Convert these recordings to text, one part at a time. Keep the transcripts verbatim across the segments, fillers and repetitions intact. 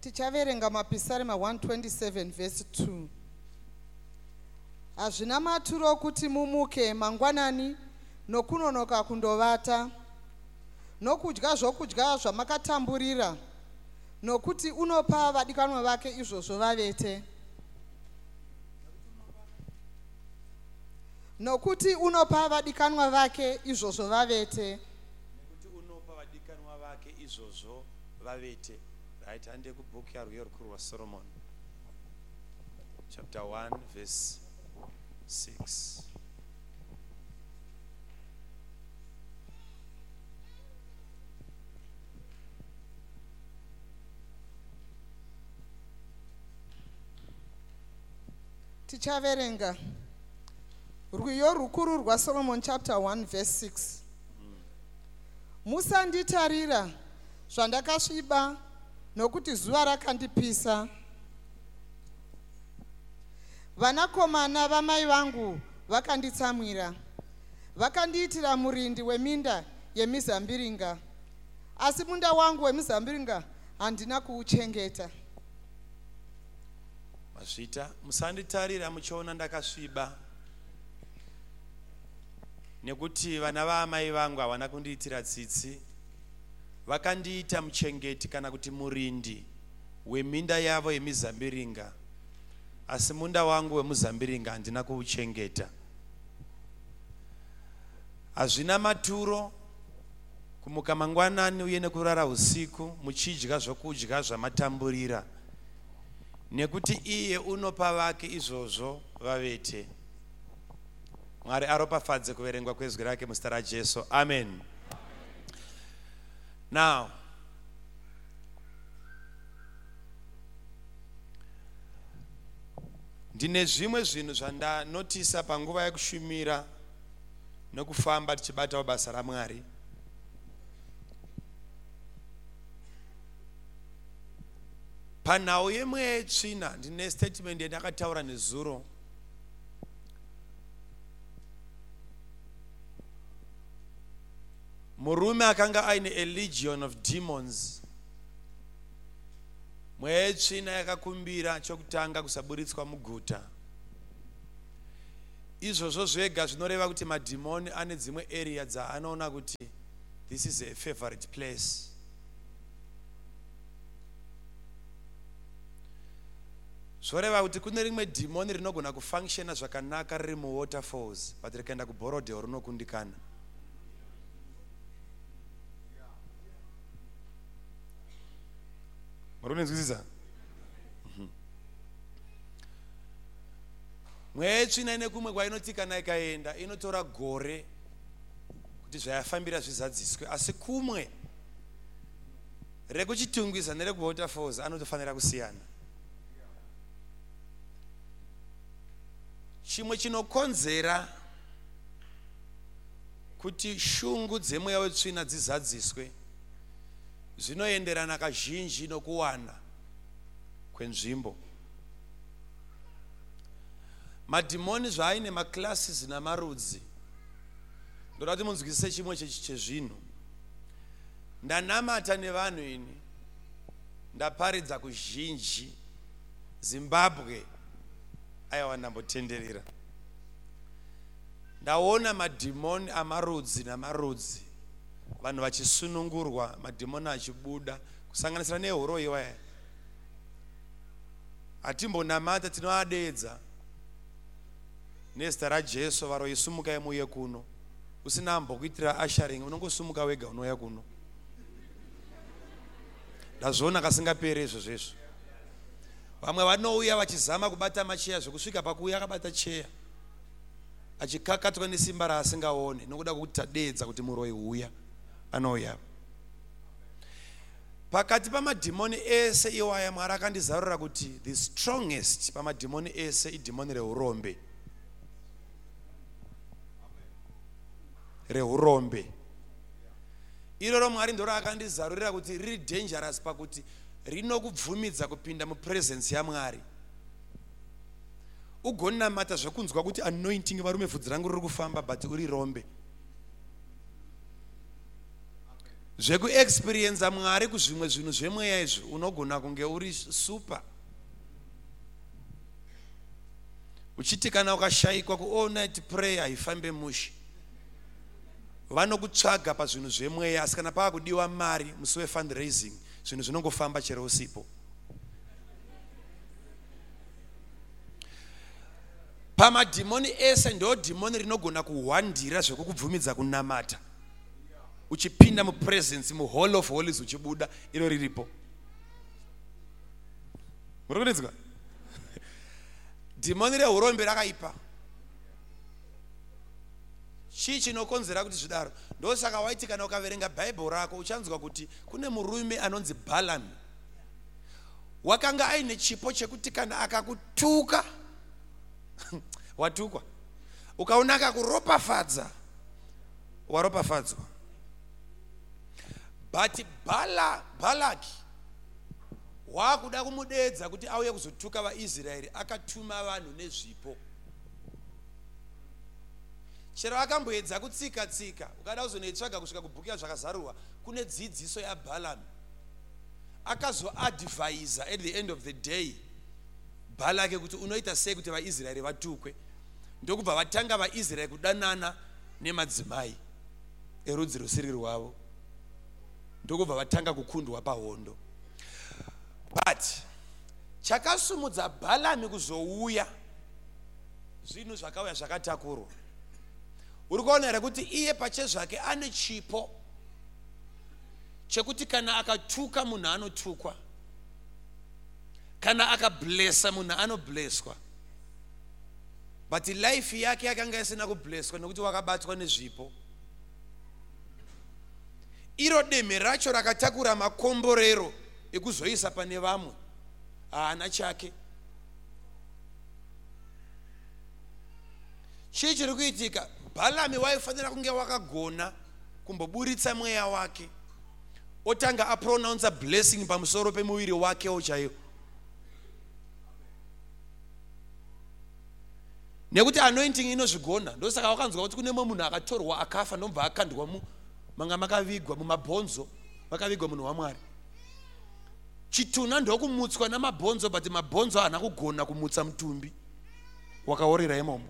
Tichaverenga mapisarema one twenty-seven verse two. Hazvina maturo kuti mumuke mangwanani nokunonoka kundovata, nokudya zvokudya zvamakatamburira, nokuti unopa vadikanwa vake izvozvo vavete. Nokuti unopa vadikanwa vake izvozvo vavete. Nokuti unopa vadikanwa vake izvozvo vavete. Right, hande kubhuku yarwo rukuru rwa Solomon. Chapter one verse six. Tichaverenga rwiyo rukuru rwa Solomon chapter one verse six. Musanditarira zvandakasviba nokuti zuva rakandipisa. Vanakomana vamai vangu vakanditsamwira, vakandiitira murindi weminda yemizambiringa, asi munda wangu wemizambiringa handina kuuchengeta. Mazvita, musanditarira muchiona ndakasviba, nekuti vana vaamai vangu havana kundiitira tsitsi, vakandiita muchengeti kana kuti murindi weminda yavo yemizambiringa, asi munda wangu wemuzambiringa handina kuuchengeta. Hazvina maturo kumuka mangwanani uye nekurara usiku muchidya zvokudya zvamatamburira, nekuti iye unopa vake izvozvo vavete. Mwari aropafadze kuverengwa kwezwi rake muzita raJesu. Amen. Now, ndine zvimwe zvinhu zvandanotisa panguva yekushumira nokufamba tichibatawo basa raMwari. Panhau yemweya yetsvina ndine statement yandakataura nezuro. Murume akanga aine a legion of demons. Mweya yetsvina yakakumbira chokutanga kusaburitswa muguta. Izvozvo zvega zvinoreva kuti madhimoni ane dzimwe area dzaanoona kuti this is a favorite place. Zvoreva kuti kune rimwe dhimoni rinogona kufunctiona zvakanaka riri muwaterfalls, but rikaenda kuBorodeo rinokundikana. Marunenzwisisa? Mweya yetsvina ine kumwe kwainotikana ikaenda inotora gore kuti zvayafambira zvizadziswe, asi kumwe rekuchitungwiza nerekuwaterfalls anotofanira kusiyana. Chimwe chinokonzera kuti shungu dzemweya wetsvina dzizadziswe zvinoenderana kazhinji nokuwana kwenzvimbo. Madhimoni zvaaine maclasses namarudzi. Ndoda kuti munzwisise chimwe chezvinhu. Ndanamata nevanhu ini, ndaparidza kuzhinji Zimbabwe aiwa ndambotenderera. Ndaona madhimoni amarudzi namarudzi, vanhu vachisunungurwa, madhimoni achibuda, kusanganisira nehuro iwaya. Atimbonamata tinoadedza nezita raJesu, varoisumuka muye kuno. Usina ambokuitira asharing, unongosumuka wega unoya kuno. Ndazviona kasingaperi izvo zvesvo. Vamwe vanouya vachizama kubata macheya zvokusvika pakuuya akabata cheya, achikakatwa nesimba raasingaone nokuda kwokuti tadedza kuti muroyi uya anouya. Pakati pamadhimoni ese iwaya Mwari akandizarura kuti the strongest pamadhimoni ese idhimoni reurombe. Reurombe. Iroro Mwari ndoro akandizarurira kuti riri dangerous pakuti rinokubvumidza kupinda mupresence yaMwari. Ugonamata zvekunzwa kuti anointing varume vhudzi rangu riri kufamba but uri rombe. zvekuexperiensa Mwari kuzvimwe zvinhu zvemweya izvi unogona kunge uri super. Uchiti kana ukashayikwa ku all night prayer haifambe mushe. Vanokutsvaga pazvinhu zvemweya, asi kana paakudiwa mari musi we fundraising zvinhu zvinongofamba chero usipo. Pamadhimoni ese ndo dhimoni rinogona kuhwandira zvekukubvumidza kunamata. Uchipinda mu presence mu hall of holies uchibuda iro riripo. Murikudzwa? Dhimoni rehurombe rakaipa. Chii chinokonzera kuti zvidaro? Ndosaka waiti kana ukaverenga Bible rako uchanzwa kuti kune murume anonzi Balaam. Wakanga aine chipo chekuti kana akakutuka watukwa. Ukaona akakuropafadza waropafadzwa. But Bala Balaki wakuda kumudedza kuti auye kuzotuka vaIsraeri akatuma vanhu nezvipo. Chero akamboedza kutsika tsika ukada kuzonoitsvaga kusvika kubhuku yazvakazarurwa kune dzidziso yaBalaam. Akazoadvisa at the end of the day Balaki kuti unoita sei kuti vaIsraeri vatukwe. Ndokubva vatanga vaIsraeri kudanana nemadzimai erudzi rusiri rwavo. Ndokubva vatanga kukundwa pahondo. But chakasumudza Balaam kuzouya zvinhu zvakauya zvakatakurwa. Uri kuona here kuti iye pachezvake ane chipo chekuti kana akatuka munhu anotukwa, kana akablessa munhu anoblesswa. But life yake yakanga isina kublesswa nekuti wakabatwa nezvipo. Iro deme racho rakatakura makomborero ekuzoisa pane vamwe haana chake. Chii chiri kuitika? Balaam waifanira kunge wakagona kumboburitsa mweya wake otanga apronounce blessing pamusoro pemuviri wake chaiwo. Nekuti anointing inozvigona. Ndosaka wakanzwa kuti kune munhu akatorwa akafa ndobva akandwa mu manga makavigwa mumabhonzo, makavigwa munhu waMwari. Chituna ndokumutswa namabhonzo, but mabhonzo haana kugona kumutsa mutumbi wakaorera imomo.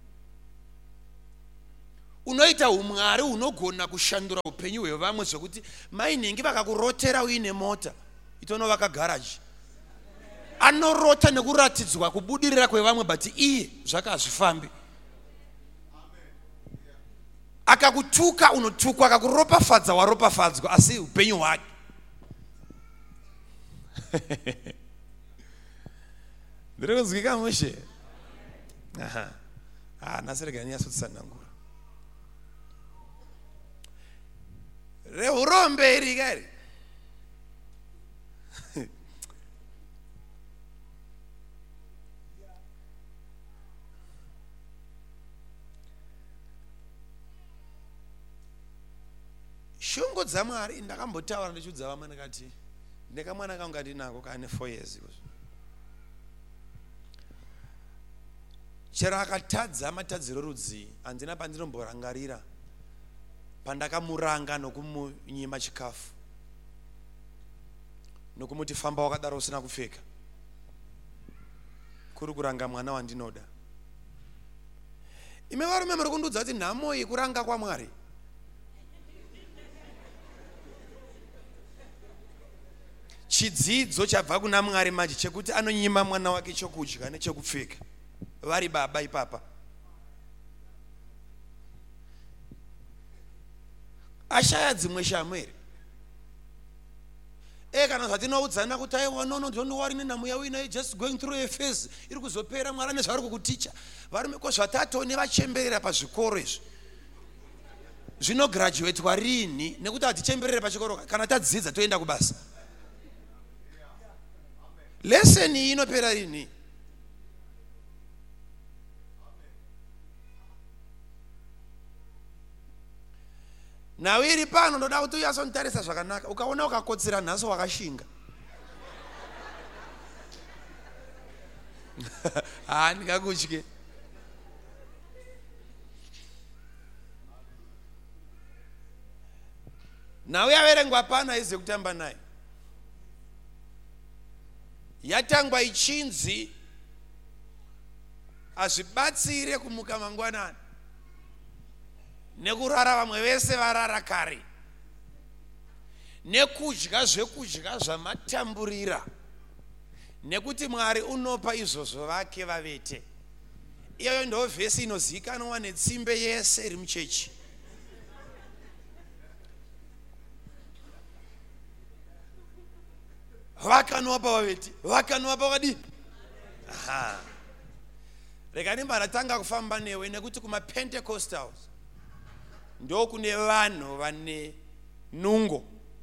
Unoita umwari unogona kushandura upenyu hwevamwe zvekuti mainhingi vakakurotera uine mota itono vakagaraji. Anorota nekuratidzwa kubudirira kwevamwe, but iye zvaka hazvifambi. Akakutuka unotukwa, akakuropafadza waropafadzwa, asi upenyu hwake. Ndiri kuzwika mushe? Aha. Ah, nasirega nyasotsanangura. Rehurombe iri kari. Shungu dzaMwari ndakambotaura ndichudza vamwe ndikati ndekamwana kangu ndinako kane four years. Chero akatadza matadziro rudzi andina pandinomborangarira pandakamuranga nokumunyima chikafu nokumuti famba wakadaro usina kupfeka kuri kuranga mwana wandinoda. Ime varume muri kundudza kuti nhamo iyi kuranga kwaMwari. Chidzidzo chabva kuna Mwari manje chekuti anonyima mwana wake chokudya nechekupfeka vari baba ipapa. Ashaya dzimwe shamwere. E kana zvatinoudzana kuti aiwa nono don't worry nenhamo yawina just going through a phase iri kuzopera Mwari ane zvaari kukuticha. Varume ko zvatatoni vachemberera pazvikoro izvi. Zvino graduate warini nekuti hatichemberere pachikoro kana tadzidza toenda kubasa. Lesson iyi inopera rini? Nawe iri pano ndoda kuti uyasonitarisa zvakanaka. Ukaona ukakotsera nhaso wakashinga. Ah, ndingakutye. nawe yaverengwa pana ize kutamba naye. Yatangwa ichinzi azvibatsire kumuka mangwanani nekurara vamwe vese varara kare nekudya zvekudya zvamatamburira nekuti Mwari unopa izvozvo vake vavete. Iyoyo ndo vhesi inozikanwa netsimbe yese iri muchechi. Vakanopa vavete, vakanopa vadi. Aha. Rekani maratanga kufamba newe nekuti kuma Pentecostals ndo kune vanhu vane nungo.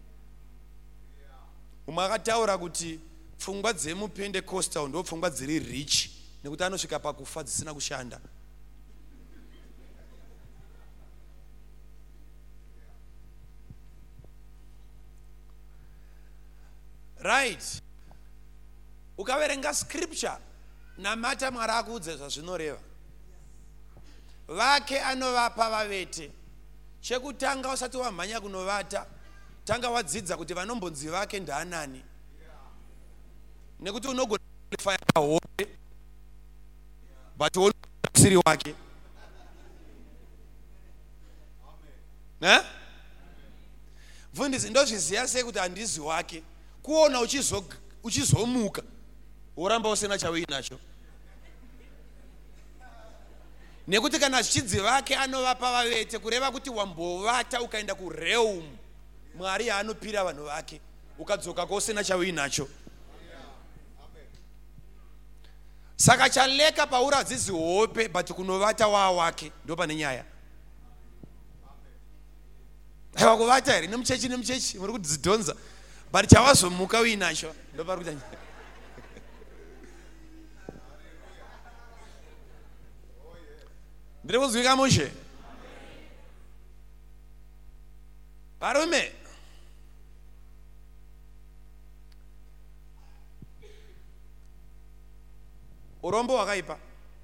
Umakataura kuti pfungwa dzemu Pentecostal ndo pfungwa dziri rich nekuti anosvika pakufa dzisina kushanda. Right. Ukaverenga scripture namata Mwari akuudza zvazvinoreva. Vake anovapa vavete. Chekutanga usati wamhanya kunovata, tanga wadzidza kuti vanombonzi vake ndaanani. Nekuti unogona fire hope but unosiri wake. Amen. Eh? Mfundisi ndozviziya sei kuti handizi wake. Kuona uchizo uchizomuka uramba usina chawinacho. Nekuti kana zvichidzi vake anovapa vavete kureva kuti wambovata ukaenda kureum Mwari anopira vanhu vake ukadzoka kusina chawinacho. Saka chaleka paura dzizi hope but kunovata waa wake ndo pane nyaya. Aiwa kuvata iri nemuchechi nemuchechi muri kudzidhonza but chawazomuka uinacho ndo pari kuita. Ndiri kuzwika mushe. Varume, urombo wakaipa.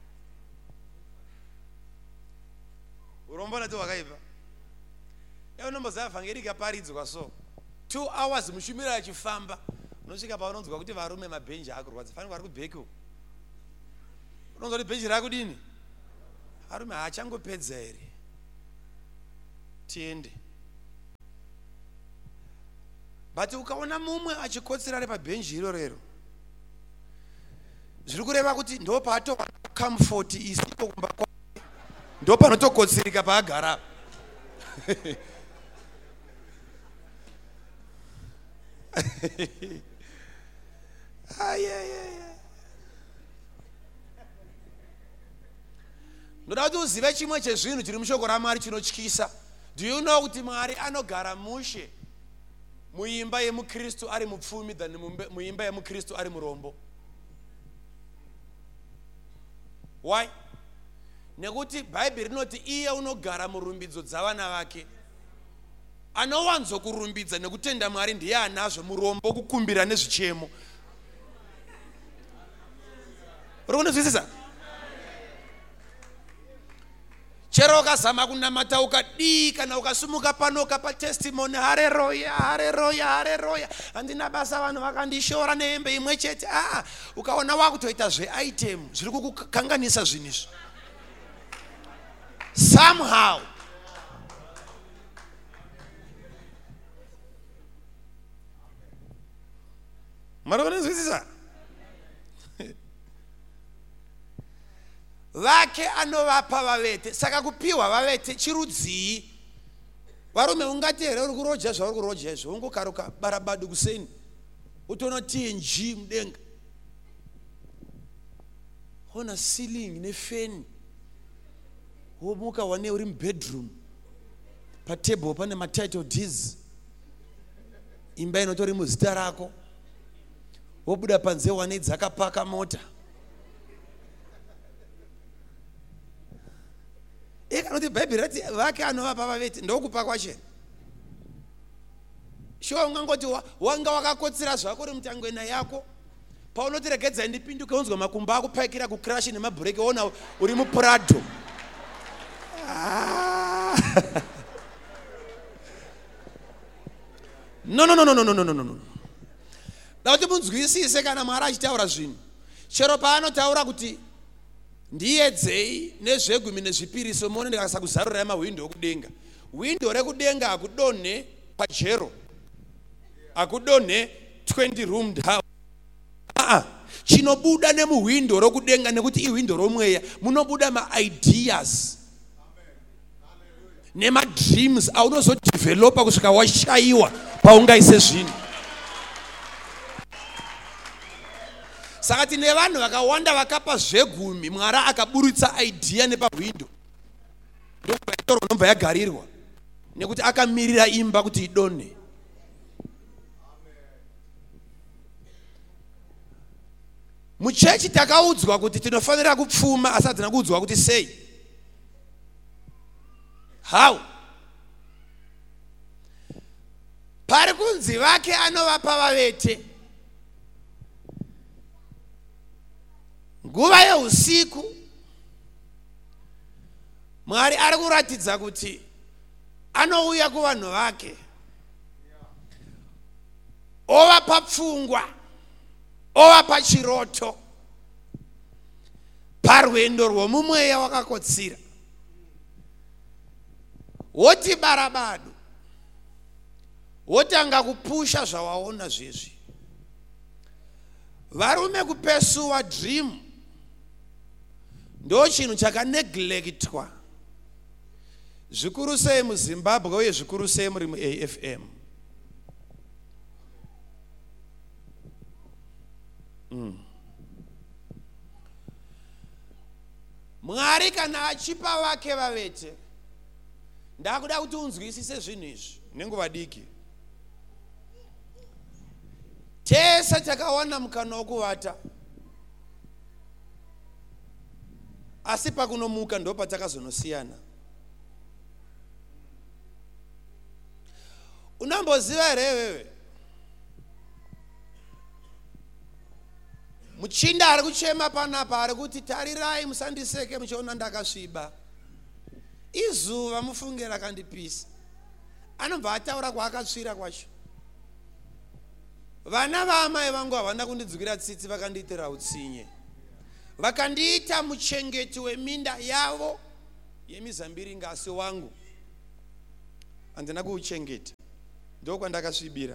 Urombo nati wakaipa. Ewe nomboziva vhangeri ikaparidzwa so two hours mushumira achifamba unosvika paunonzwa kuti varume mabhenji akurwadza. Fanirwa ari kubheki uko. Unonzwa kuti bhenji rakudini? Varume haachangopedza here. Tiende. But ukaona mumwe achikotsera ari pabhenji iro rero, zviri kureva kuti ndo pato comfort isipo kumba kwake, ndo panotokotsereka paagara. Ay ay ay. Ndoda kuti uzive chimwe chezvinhu chiri mushoko raMwari chinotyisa. Do you know kuti Mwari anogara mushe muimba yemukristu ari mupfumi than muimba yemukristu ari murombo? Why? Nekuti Bhaibheri rinoti iye unogara murumbidzo dzavana vake anowanzo kurumbidza nekutenda Mwari ndiye anazvo. Murombo kukumbira nezvichemo. Uri kunzwisisa? Chero ukazama kunamata ukadii kana ukasumuka pano ukapa testimony haleluya haleluya haleluya handina basa vanhu vakandishora nehembe imwe chete, ah ukaona wakutoita zveitem zviri kukukanganisa zvinhu izvi somehow. Mari kunzwisisa? Vake anovapa vavete. Saka kupiwa vavete chirudzii. Varume ungati here uri kuroja zvauri kuroja izvo ungokaruka barabadu kuseni utoona T N G mudenga, ona ceiling nefeni, womuka wane uri mubedroom, patable pane matitle deeds, imba inotori muzita rako, wobuda panze wane dzakapaka mota. Eka noti Bhaibheri rati vake anovapa vavete ndokupa kwache. Shuwa ungangoti wanga wakakotsera zvako uri mutangwena yako, paunoti regedza ndipinduke unzwa makumba akupaikira kucrash nemabhureki ona uri muPrado. No, no, no, no, no, no, no, no, no. Dauti munzwisise kana Mwari achitaura zvinhu. Chero paanotaura kuti ndiedzei nezvegumi nezvipiriso muone ndikasa kuzarura mawindo okudenga. Windo rekudenga akudonhe pajero. Akudonhe twenty roomed house. Ah, chinobuda nemuwindo rokudenga nekuti iwindo romweya munobuda ma-ideas nema-dreams aunozodevelopa kusvika washaiwa paungaise zvinhu. Saka tine vanhu vakawanda vakapa zvegumi Mwari akaburitsa idea nepawindo. Ndokutoro inobva yagarirwa nekuti akamirira imba kuti idonhe. Muchechi takaudzwa kuti tinofanira kupfuma asi hatina kuudzwa kuti sei. How? Pari kunzi vake anovapa vavete. Nguva yeusiku Mwari ari kuratidza kuti anouya kuvanhu vake ovapa pfungwa, ovapa chiroto parwendo rwomumweya wakakotsira. Woti barabado wotanga kupusha zvawaona zvezvi. Varume kupesuwa dream ndo chinhu chakaneglectwa zvikuru sei muZimbabwe uye zvikuru sei muri mu-A F M. Mm. Mwari kana achipa vake vavete, ndakuda kuti unzwisise zvinhu izvi nenguva diki. Tese takawana mukana wokuvata, asi pakunomuka ndo patakazonosiyana. Unamboziva here wewe muchinda ari kuchema panapa ari kuti tarirai musandiseke muchiona ndakasviba, izuva mufunge rakandipisa. Anobva ataura kwaakatsvira kwacho. Vana vaamai vangu havana kundidzukira tsitsi, vakandiitira utsinye. Vakandiita muchengeti weminda yavo yemizambiringa, asi wangu handina kuuchengeta, ndo kwandakasvibira.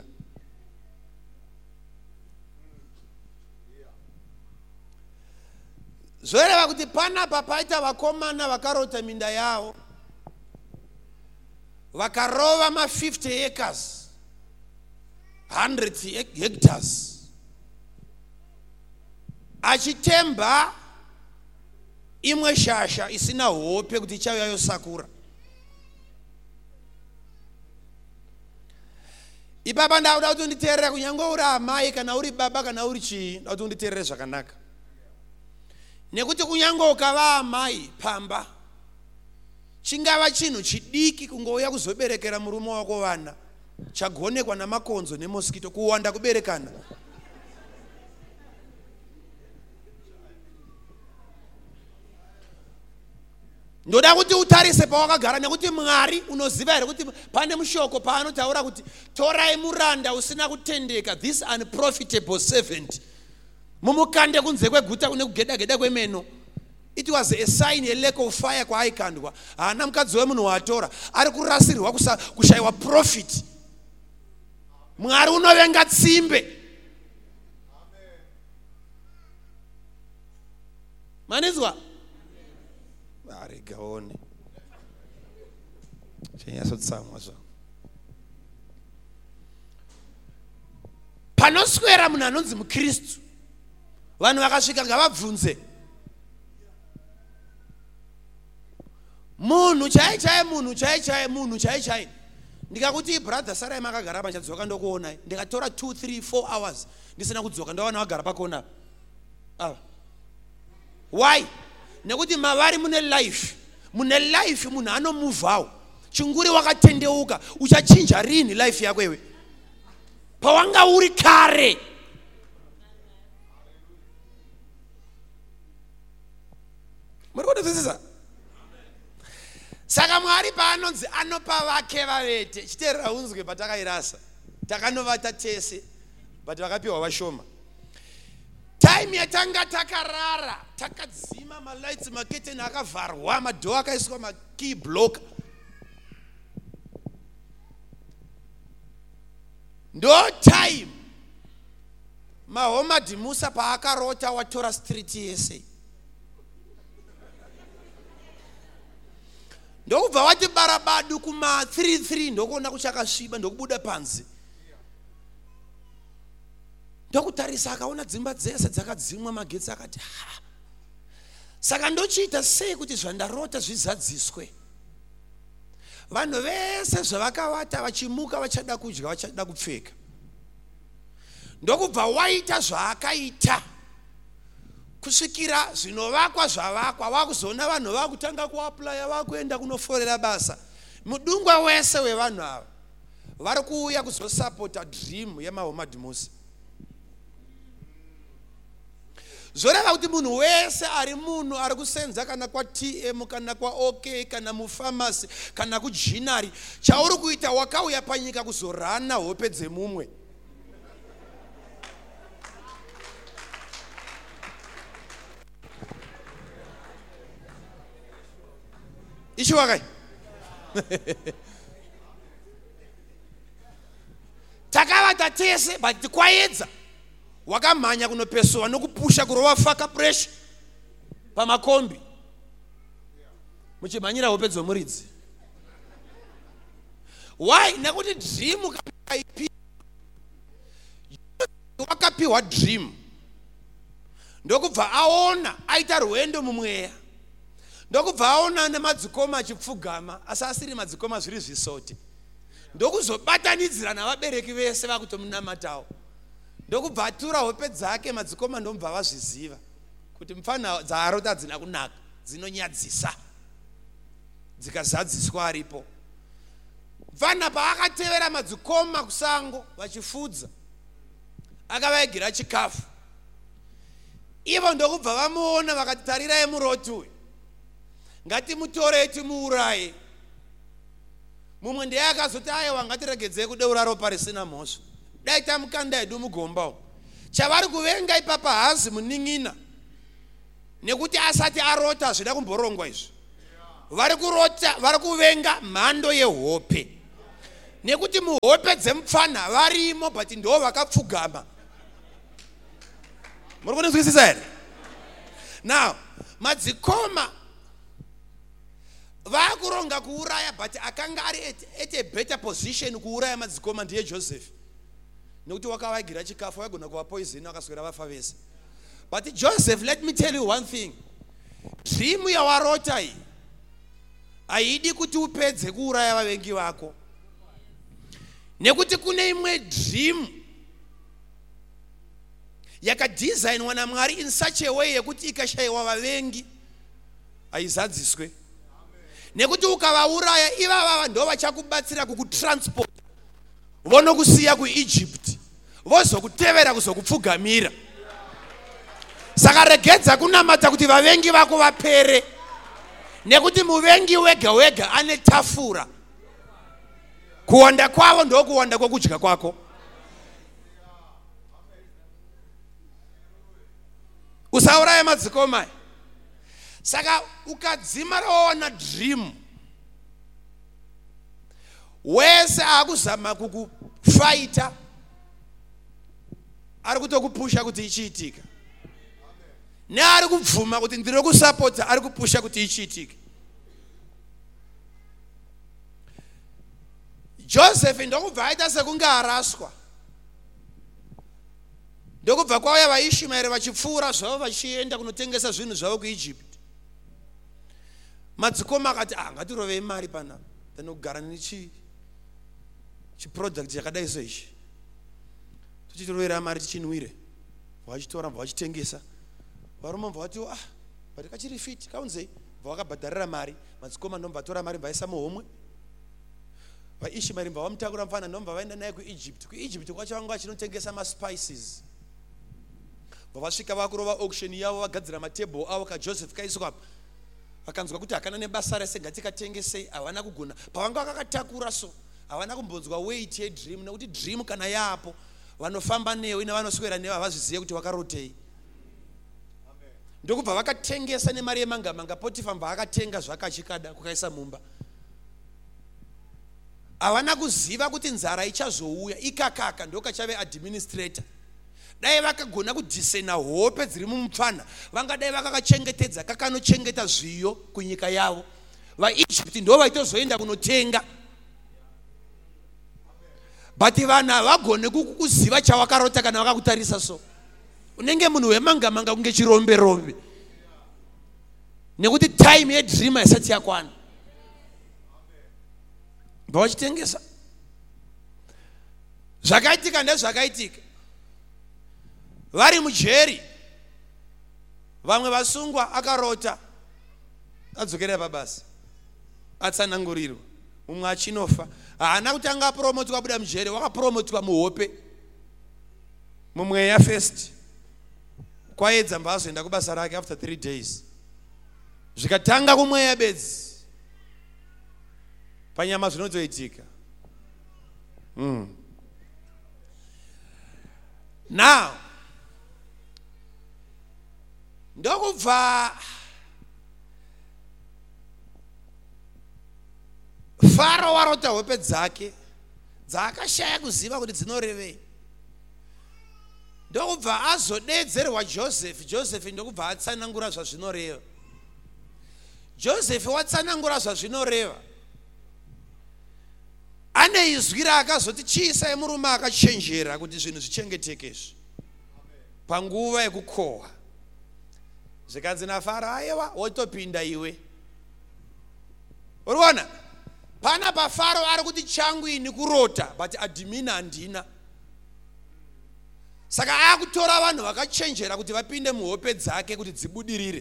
Zvoreva kuti panapa paita vakomana vakarota minda yavo, vakarova ma fifty acres, one hundred hectares, achitemba imwe shasha isina hope kuti chauya yosakura. Ipapa ndauda kuti unditeerere, kunyange uri amai kana uri baba kana uri chii, ndauda kuti unditeerere zvakanaka. Nekuti kunyange ukava amai pamba, chingava chinhu chidiki kungouya kuzoberekera murume wako vana, chagonekwa namakonzo nemoskito, kuwanda kuberekana. Ndoda kuti utarise pawakagara, nekuti Mwari unoziva here kuti pane mushoko paanotaura kuti torai muranda usina kutendeka, this unprofitable servant, mumukande kunze kweguta kune kugeda geda kwemeno. It was a sign, a lack of fire kwaaikandwa. Haana mukadzi wemunhu waatora ari kurasirwa kushaiwa profit. Mwari unovenga tsimbe. Manizwa? Gaone chenyasotsamwa zva panoswera munhu anonzi muKristu, vanhu vakasvika ngavabvunze munhu chai chai munhu chai chai munhu chai chai. Ndikakuti brother sarai makagara apa ndadzoka ndokuonai, ndikatora two three four hours ndisina kudzoka, ndawana wagara pakona. Ah, why? Nekuti mavari mune life, mune life munhu anomuvhawo. Chinguri wakatendeuka, uchachinja rini life yako iwe pawanga uri kare? Muri kutozwisisa? Saka Mwari paanonzi anopa vake vavete, chiteerera unzwe patakairasa. takanovata tese but vakapiwa vashoma. Time yatanga takarara takadzima malights maketeni akavharwa madhoo akaiswa makey block. Ndo time Mahoma Dimusa paakarota watora street yese. Ndokubva wati barabadu kuma three three ndokuona kuchakasviba ndokubuda panzi. Ndokutarisa akaona dzimba dzese dzakadzimwa magetsi akati ha. Saka ndochiita sei kuti zvandarota zvizadziswe. Vanhu vese zvavakavata vachimuka vachada kudya vachada kupfeka. Ndokubva waita zvaakaita kusvikira zvinovakwa zvavakwa vakuzoona vanhu vakutanga kuaplya vakuenda kunoforera basa. Mudungwa wese wevanhu ava vari kuuya kuzosapota dream yaMahoma Dimusa. Zoreva kuti munhu wese ari munhu ari kusenza kana kwa T M kana kwa OK kana mupharmacy kana kujinari chauri kuita wakauya panyika kuzorana hope dzemumwe. Ichi wakai takavata tese but kwaedza wakamhanya kunopesowa nokupusha kurova faka pressure pamakombi muchimhanyira hope dzomuridzi. Why? Nekuti dream kaipi wakapiwa dream ndokubva aona aita rwendo mumweya. Ndokubva aona nemadzikoma achipfugama asi asiri madzikoma zviri zvisote. Ndokuzobatanidzira navabereki vese vakutomunamatawo. Ndokubva atura hope dzake madzikoma ndomubva vazviziva kuti mufana dzaarota dzina kunaka dzinonyadzisa dzikazadziswa aripo. Mufana paakatevera madzikoma kusango vachifudza akavaigira chikafu. Ivo ndokubva vamuona vakati tarirai muroti uyu ngatimutore timuuraye. Mumwe ndiye akazoti aiwa ngatiregedzei kudeura ropa risina mhosva. Dai tamukanda edu mugomba. Chavari kuvenga ipapa hazi muning'ina nekuti asati arota zvida kumborongwa izvi. Vari kurota vari kuvenga mhando yehope nekuti muhope dzemupfana varimo but ndo vakapfugama. Muri kunzwisisa here? Now madzikoma vakuronga kuuraya but akanga ari at a better position kuuraya madzikoma ndiye Joseph. Nekuti wakavagira chikafu wagona kuva poison wakaswera vafa vese. But Joseph, let me tell you one thing. Dream yawarota iyi haidi kuti upedze kuuraya vavengi vako. Nekuti kune imwe dream yakadesignwa naMwari in such a way yekuti ikashayiwa vavengi haizadziswe. Nekuti ukavauraya ivava ndo vachakubatsira kukutransport vonokusiya kuEgypt vozokutevera kuzokupfugamira. Saka regedza kunamata kuti vavengi vako vapere nekuti muvengi wega wega ane tafura. Kuwanda kwavo ndo kuwanda kwokudya kwako. Usauraya madzikoma. Saka ukadzima raona dream wese akuzama kukufighta ari kutokupusha kuti ichiitika. Ne ari kubvuma kuti ndiri kusapota ari kupusha kuti ichiitika. Joseph ndokubva aita sekunge araswa. Ndokubva kwauya vaIshmaeri vachipfuura zvavo vachienda kunotengesa zvinhu zvavo kuEgypt. Madzikoma akati ah ngatirovei mari pana tanogara nechi chiproduct yakadai so ichi. Tichirovera mari tichinwire. Vachitora vachitengesa. Varume vati ah bari kachiri fit kaunzei vakabhadharira mari madzikoma ndomba tora mari vaisa muhomwe. VaIshmaeri vamtakura mfana ndomba vaenda naye kuEgypt. kuEgypt kwacho vanga vachinotengesa ma spices. Vavasvika vakurova auction yavo vagadzira matable avo kaJoseph kaiswa apa. Vakanzwa kuti hakana nebasa rese ngatikatengese havana kugona. Pavanga vakakatakura so havana kumbonzwa weight yedream, nekuti dream kana yapo vanofamba newe nevanoswera newe havazvizive kuti wakarotei. Ndokubva vakatengesa nemari yemanga manga. Potifa mbva akatenga zvakachikada kukaisa mumba. Havana kuziva kuti nzara ichazouya ikakaka ndokachave administrator. Dai vakagona kudhisena hope dziri mumupfana, vangadai vakakachengetedza kakanochengeta zviyo kunyika yavo. VaEgypt ndo vaitozoenda kunotenga. But vana vagone kukuziva chawakarota kana vakakutarisa so. Unenge munhu wemanga manga kunge chirombe rombe. Nekuti time yedream haisati yakwana. Vachitengesa. Zvakaitika ndezvakaitika. Vari mujeri. Vamwe vasungwa akarota. Adzokera pabasa. Atsanangurirwa. Mumwe achinofa. Haana kuti anga promotwa buda mujeri, wakapromotwa muhope. Mumweya first. Kwaedza mbazoenda kubasa rake after three days. Zvikatanga kumweya bedzi. Panyama zvinozoitika. Mm. Now, ndokubva Faro warota hope dzake dzakashaya kuziva kuti dzinorevei. Ndokubva azodedzerwa Joseph. Joseph ndokubva atsanangura zvazvinoreva. Joseph watsanangura zvazvinoreva. Ane izwi raakazoti chiisai murume akachenjera kuti zvinhu zvichengeteke izvi panguva yekukohwa. Zvikanzi naFaro, aiwa wotopinda iwe. Uriona? Pana paFaro ari kuti changu ini kurota, but adimina handina. Saka akutora vanhu vakachenjera kuti vapinde muhope dzake kuti dzibudirire.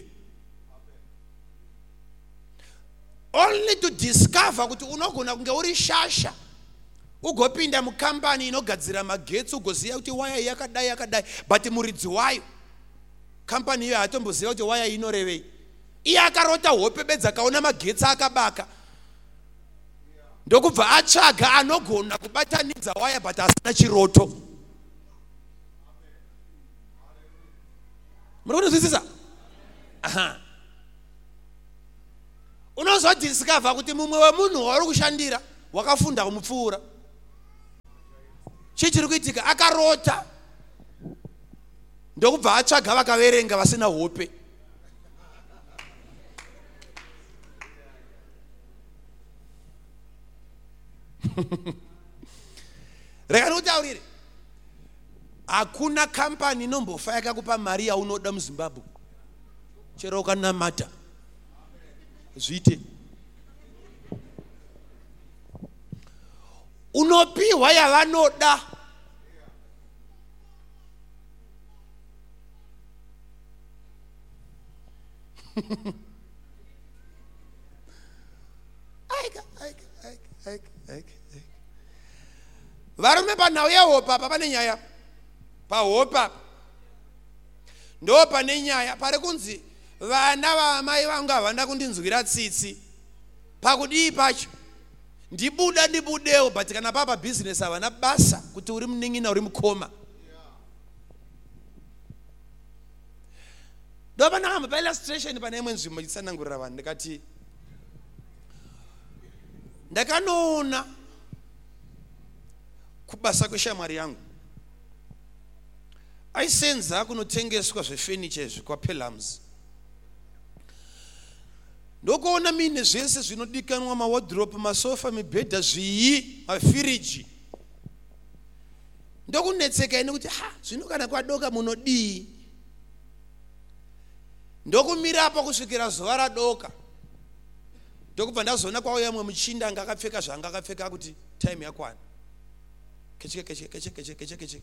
Only to discover kuti unogona kunge uri shasha. Ugopinda mukambani inogadzira magetsi ugoziva kuti waya yakadai yakadai, but muridzi wayo kampani iyo hatomboziva kuti waya inorevei. Iye akarota hope bedzi akaona magetsi akabaka. Ndokubva atsvaga anogona kubatanidza waya but asina chiroto. Muri kunzwisisa? Aha. Unozodiscover kuti mumwe wemunhu wauri kushandira wakafunda kumupfuura. Chichiri kuitika akarota. Ndokubva atsvaga vakaverenga vasina hope. Reka ndikutaurire. Hakuna kampani inombofa yakakupa mari yaunoda muZimbabwe. Chero ukanamata. Zviite. Unopiwa yavanoda. Aika, aika, aika, aika, aika. Varume panhau yehopa apa pane nyaya. Pahopa. Ndo pane nyaya pari kunzi vana vamai vangu havana kundinzwira tsitsi. Pakudii pacho. Ndibuda ndibudewo, but kana papa business havana basa kuti uri muning'ina uri mukoma. Ndo panahamba pa illustration pane imwe nzvimbo nditsanangurira vanhu ndikati ndakanoona kubasa kweshamwari yangu aisenza kunotengeswa zvefurniture izvi kwaPelhams. Ndokuona mine zvese zvinodikanwa, mawardrobe, masofa, mibhedha, zvii, mafiriji. Ndokunetseka ine kuti ha zvino kana kwadoka munodii. Ndokumirapo kusvikira zuva radoka. Ndokubva ndazoona kwauya mumwe muchinda anga akapfeka zvanga akapfeka kuti time yakwana. Kecheke kecheke kecheke kecheke kecheke.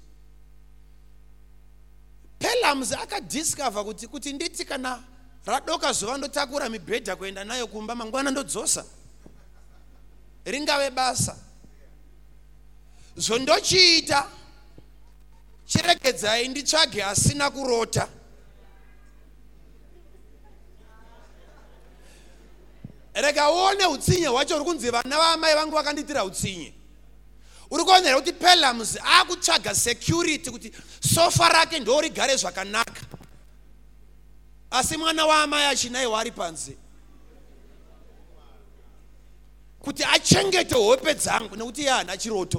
Pelhams akadiscover kuti kuti nditi kana radoka zuva ndotakura mibhedha kuenda nayo kumba mangwana ndodzosa. Ringave basa. Zvondochiita chiregedzai nditsvage asina kurota. Rega uone utsinye hwacho uri kunzi vana vamai vangu vakanditira utsinye. uri kuonera kuti Pelams akutsvaga security kuti sofa rake ndo rigare zvakanaka, asi mwana waamai achinaiwa ari panze kuti achengete hope dzangu nekuti yana chiroto.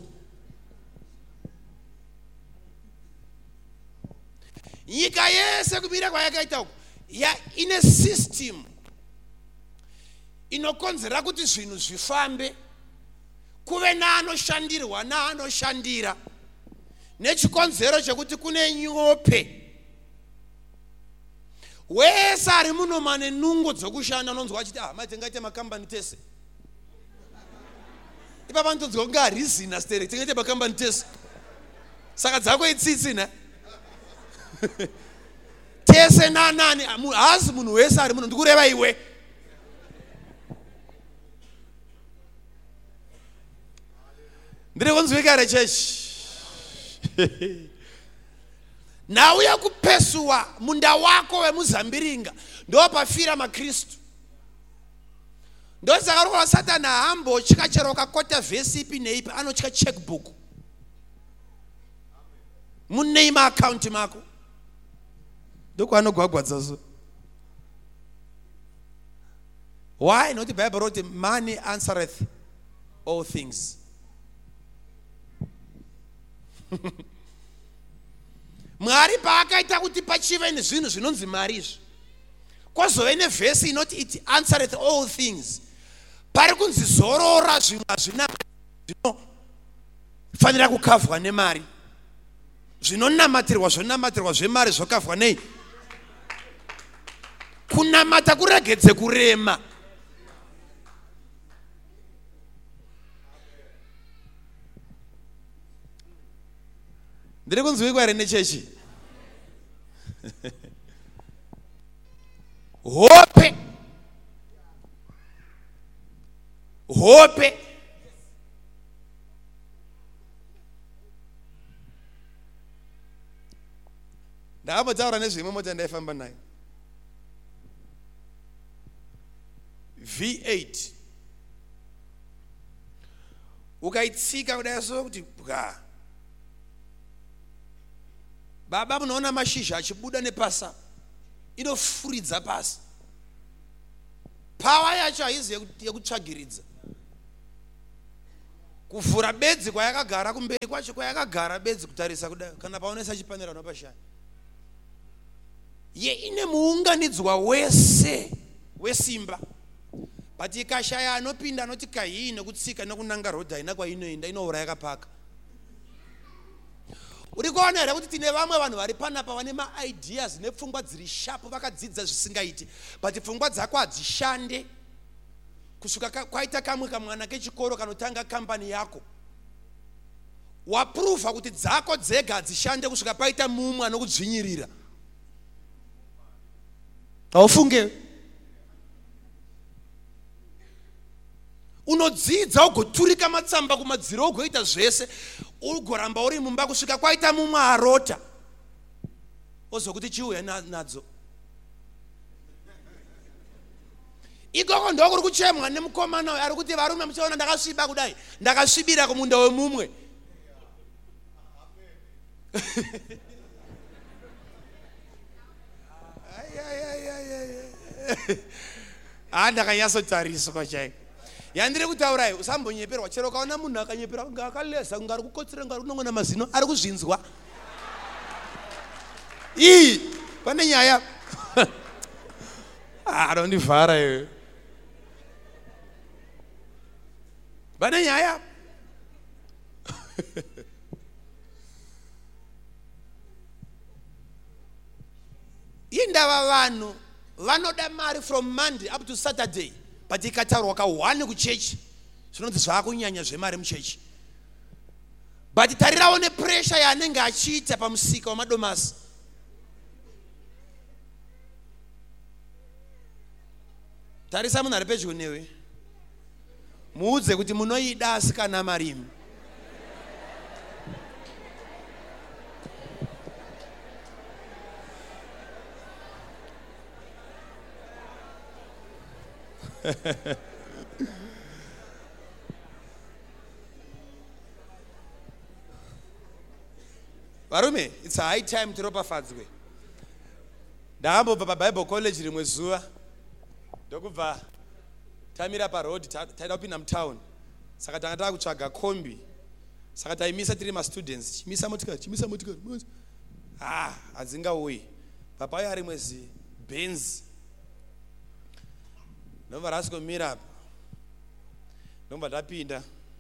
Nyika yese kumira kwayakaita uko ya ine system inokonzera kuti zvinhu zvifambe, kuve nanoshandirwa naanoshandira, nechikonzero chekuti kune nyope. Wese ari muno mane nungo dzokushanda anonzwa achiti ah mai tingaite makambani tese. Ipa pantonzwa kunga harizina stere tingaite makambani tese. Saka dzako itsitsi na. Tese na nani hazi munhu wese ari muno ndikureva iwe. Ndiri kunzwika re church. Nauya kupesuwa munda wako wemuzambiringa ndo pafira maKristu. Ndo saka Satana hambo chikacheroka kota vesi ipi neipi anochika checkbook. Muname account mako. Ndoko anogwagwadza so. Why? Not the Bible wrote money answereth all things. Mwari paakaita kuti pachive nezvinhu zvinonzi mari izvi, kwazove nevhesi inoti it answereth all things, pari kunzi zorora zvinhu hazvina zvinofanira kukavhwa nemari, zvinonamatirwa zvonamatirwa zvemari zvokavhwa nei? Kunamata kuregedze kurema. Ndiri kunzwikwa here nechechi? Hope. Hope. Ndakambotaura nezvimwe mota ndaifamba nayo. V eight. Ukaitsika kudai so kuti bwa. Baba munoona mashizha achibuda nepasa, inofuridza pasi. Power yacho haizi yekutsvagiridza. Kuvhura bedzi kwayakagara kumberi kwacho kwayakagara bedzi kutarisa kudai kana paonesa chipanera nopashaya. Ye ine muunganidzwa wese wesimba. But ikashaya anopinda anoti kahii nekutsika nekunanga rodha ina kwainoenda inoura yakapaka. Uri kuona here kuti tine vamwe vanhu vari panapa vane ma-ideas nepfungwa dziri sharp vakadzidza zvisingaiti, but pfungwa dzako hadzishande kusvika kwaita kamwe kamwana kechikoro kanotanga kambani yako. Wapruvha kuti dzako dzega hadzishande kusvika paita mumwe anokudzvinyirira. Haufunge? Unodzidza ugoturika matsamba kumadziro ugoita zvese, ugoramba uri mumba kusvika kwaita mumwe arota ozokuti chiuya nadzo. Ikoko ndokuri kuchemwa nemukomana uyu ari kuti varume muchaona ndakasviba kudai, ndakasvibira kumunda wemumwe. Ah, ndakanyatsotariswa chaiko. Yandiri kutaurai usambonyeperwa, chero kaona munhu akanyepera kunga akaleza kunga ari kukotsera kunga unongona mazino ari kuzvinzwa. Ii pane nyaya. Ah, ndondivhara iwe. Pane nyaya. Indava vanhu vanoda mari from Monday up to Saturday. But ikataurwa kahwani kuchechi zvinonzi zvaakunyanya zvemari muchechi. But tarirawo nepressure yaanenge achiita pamusika wamadomasi. Tarisa munhu ari pedyo newe, muudze kuti munoida asikana marimi. Varume, it's a high time tiropafadzwe. Ndakambobva paBible College rimwe zuva. Ndokubva tamira paroad taida kupinda mutown. Saka tanga takutsvaga kombi. Saka taimisa tiri ma-students. Chimisa motikari, chimisa motikari. Ah, hadzingauyi. Papa ari mwezi Benz. Ndobva rasikomira apa. Ndobva tapinda.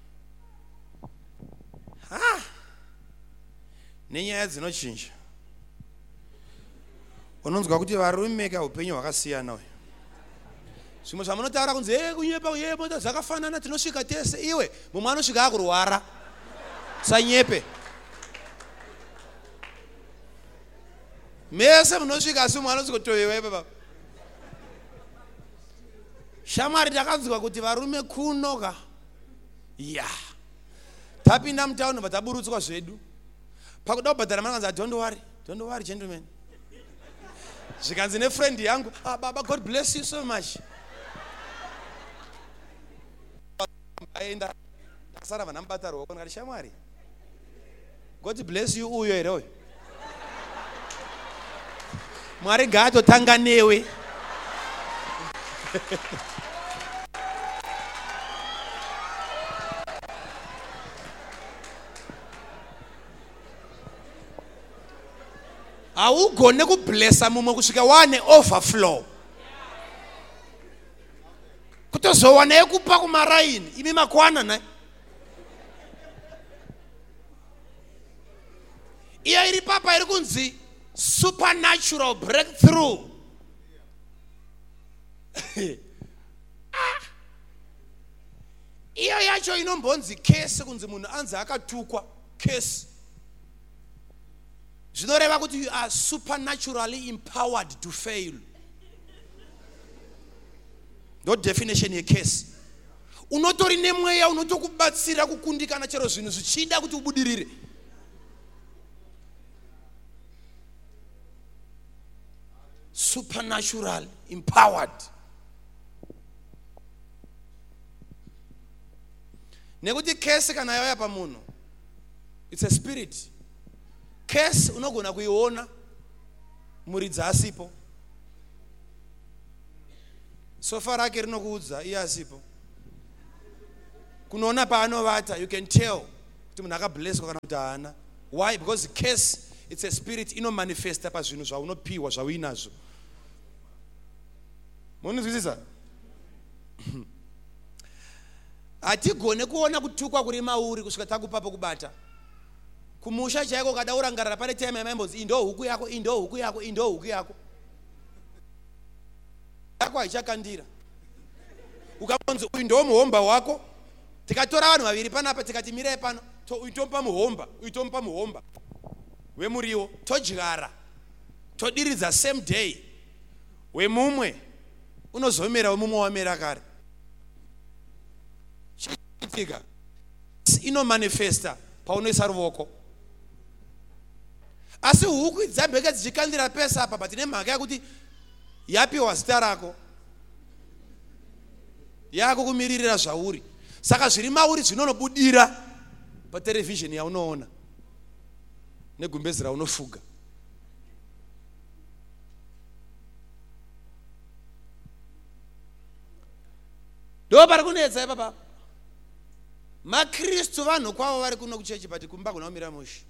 Ah! Nenyaya dzinochinja. Unonzwa kuti varume kaupenyu hwakasiyana. Zvimwe zvamunotaura kunzi hey kunyepa yepo dzakafanana tinosvika tese iwe mumwe anosvika akurwara. Sanyepe. Mese munosvika asi mumwe anosvika toyewe baba. Shamwari takanzwa kuti varume kunoka. Ya. Tapinda mutauni bataburutswa zvedu. Pakuda kubhadhara mari don't worry, don't worry gentlemen. Zvikanzi ne friend yangu, ah baba God bless you so much. Aenda sara vanambata roko ngati shamwari. God bless you uyo ere uyo. Mwari ngaatotanga newe. Augone kublessa mumwe kusvika wane overflow. Kutozowana yekupa kumaraini imi makwana na. Iya iri papa iri kunzi supernatural breakthrough. Iyo yacho inombonzi case kunzi munhu anzi akatukwa case. Zvinoreva kuti you are supernaturally empowered to fail. No definition ye case. Unotori nemweya unotokubatsira kukundikana chero zvinhu zvichida kuti ubudirire. Supernatural empowered. Nekuti case kana yauya pamunhu. It's a spirit. Case unogona kuiona muridza asipo. Sofa rake rinokuudza iye asipo. Kunoona paanovata you can tell kuti munhu akablesswa kana kuti haana. Why? Because the case it's a spirit ino manifesta pazvinhu zvaunopiwa zvauinazvo. Munozwisisa? Hatigone kuona kutukwa kuri mauri kusvika takupa pokubata. Kumusha chaiko kada urangarira pane time yamaimbonzi indo huku yako indo huku yako indo huku yako. Yako haichakandira. Ukamonzi uindo muhomba wako. Tikatora vanhu vaviri panapa tikati mirai pano to uitompa muhomba uitompa muhomba. Wemuriwo todyara. Todiridza same day. Wemumwe unozomera wemumwe wamera kare. Chitika ino manifesta paunoisa ruoko. Asi huku dzabheka dzichikandira pesa apa but ine mhaka yakuti yapiwa zita rako. Yako kumiririra zvauri. Saka zviri mauri zvinonobudira pa television yaunoona. Negumbezi raunofuga. Ndo pari kunetsa papa. MaKristu vanhu kwavo vari kuno kuchechi but kumba kuna umira mushi.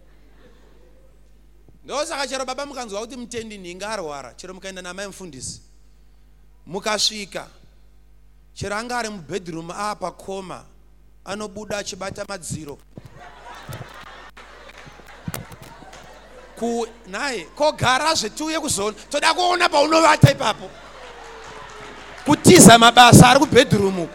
Ndo saka chero baba mukanzwa kuti mutendi ninga arwara chero mukaenda namai mufundisi. Mukasvika chero anga ari mubedroom apa koma anobuda achibata madziro. Ku naye kogara zvetuye kuzona toda kuona paunovata ipapo. Kutiza mabasa ari kubedroom.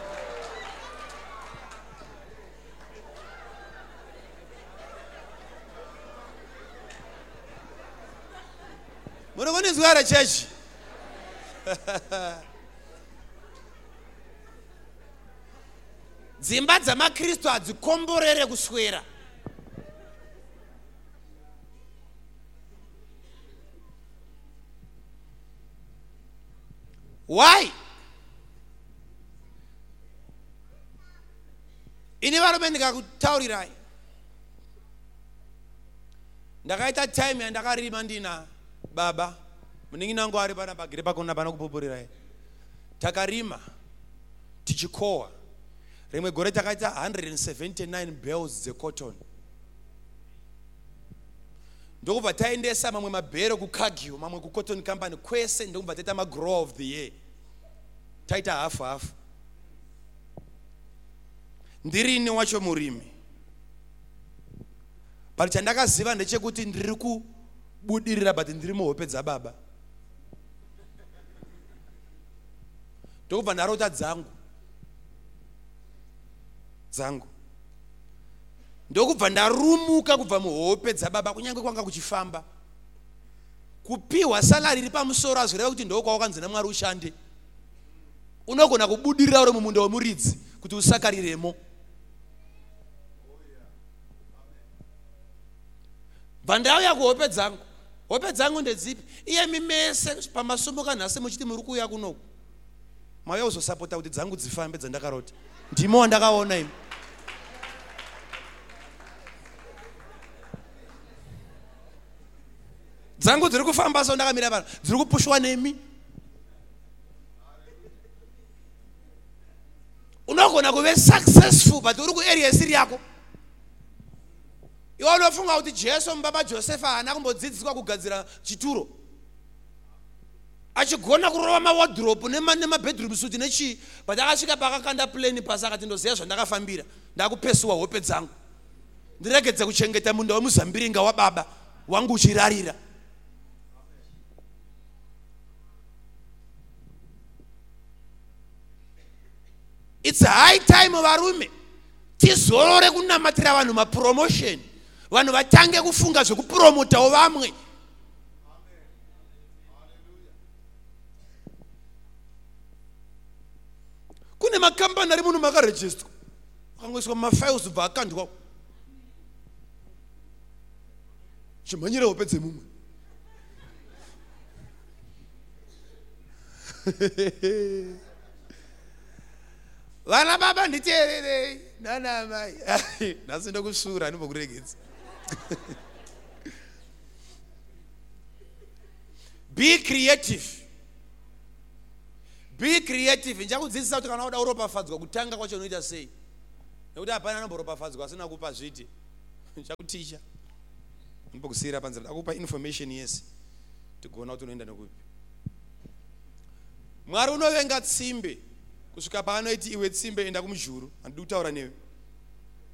Munogonidzwara chechi. Dzimba dzamaKristu hadzikomborere kuswera. Why? Ini varume ndikakutaurirai. ndakaita time yandakarima ndina baba muningi nangu ari pana pagere pakona pana kupupurira takarima tichikowa rimwe gore takaita one hundred seventy-nine bales dzecotton ndokubva taendesa mamwe mabhero kuKagio mamwe kuCotton Company kwese ndokubva taita magrower of the year taita hafu hafu ndirini wacho murimi but chandakaziva ndechekuti ndiri kubudirira but ndiri muhope dzababa ndokubva ndarota dzangu dzangu ndokubva ndarumuka kubva muhope dzababa kunyange kwanga kuchifamba kupiwa salary iri pamusoro azvireva kuti ndokwawakanzi naMwari ushande unogona kubudirira uri mumunda wemuridzi kuti usakariremo vandauya kuhope dzangu hope dzangu ndedzipi iye mimese pamasumbuka nhasi muchiti muri kuuya kunoku mauya kuzosapota kuti dzangu dzifambe dzandakarota ndimo wandakaona imi dzangu dziri kufamba so ndakamira pano dziri kupushwa nemi unogona kuve successful but uri kuarea isiri yako iwe unofunga kuti Jesu mubaba Josefa haana kumbodzidziswa kugadzira chituro achigona kurova mawardrobe nemabedroom suit nechi but akasvika pakakanda plane pasi akati ndoziva zvandakafambira ndakupesuwa hope dzangu ndiregedze kuchengeta munda wemuzambiringa wababa wangu uchirarira it's high time varume tizorore kunamatira vanhu mapromotion vanhu vatange kufunga zvekupromotawo vamwe kune makambani ari muno makarejistwa akangoiswa mafiles bva akandwa chimhanyira hope dzemumwe vana baba nditeererei nana mai nhasi ndokusura ndimbokuregedza be creative be creative ndichakudzidzisa kuti kana uda uropafadzwa kutanga kwacho unoita sei nekuti hapana anomboropafadzwa asina kupa zviti ndichakuticha ndimbokusiyira panzira ndakupa information yese tigona kuti unoenda nekupi Mwari unovenga tsimbe kusvika paanoiti iwe tsimbe enda kumujuru handidi kutaura newe